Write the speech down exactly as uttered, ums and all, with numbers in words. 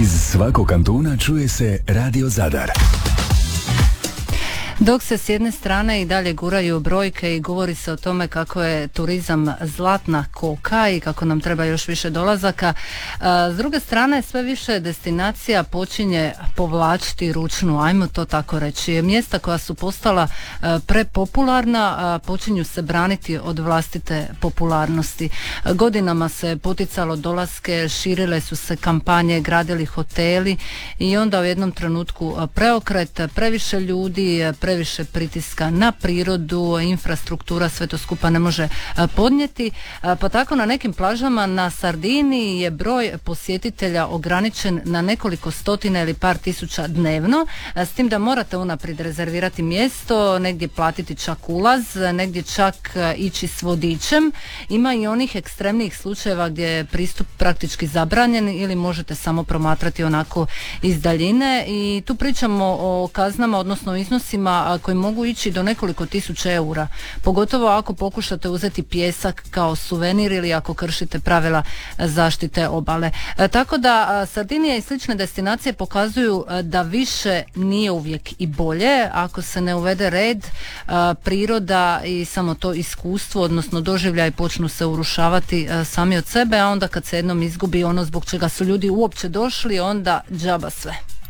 Iz svakog kantuna čuje se Radio Zadar. Dok se s jedne strane i dalje guraju brojke i govori se o tome kako je turizam zlatna koka i kako nam treba još više dolazaka, s druge strane sve više destinacija počinje povlačiti ručnu, ajmo to tako reći. Mjesta koja su postala prepopularna počinju se braniti od vlastite popularnosti. Godinama se poticalo dolaske, širile su se kampanje, gradili hoteli i onda u jednom trenutku preokret, previše ljudi, previše pritiska na prirodu, infrastruktura sve to skupa ne može podnijeti, pa tako na nekim plažama na Sardiniji je broj posjetitelja ograničen na nekoliko stotina ili par tisuća dnevno, s tim da morate unaprijed rezervirati mjesto, negdje platiti čak ulaz, negdje čak ići s vodičem. Ima i onih ekstremnih slučajeva gdje je pristup praktički zabranjen ili možete samo promatrati onako iz daljine i tu pričamo o kaznama, odnosno iznosima koji mogu ići do nekoliko tisuća eura, pogotovo ako pokušate uzeti pijesak kao suvenir ili ako kršite pravila zaštite obale. E, tako da Sardinija i slične destinacije pokazuju da više nije uvijek i bolje ako se ne uvede red, a, priroda i samo to iskustvo, odnosno doživljaj počnu se urušavati a, sami od sebe, a onda kad se jednom izgubi ono zbog čega su ljudi uopće došli, onda džaba sve.